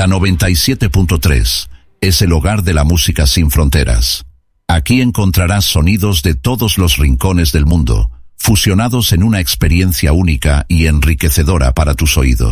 La 97.3 es el hogar de la música sin fronteras. Aquí encontrarás sonidos de todos los rincones del mundo, fusionados en una experiencia única y enriquecedora para tus oídos.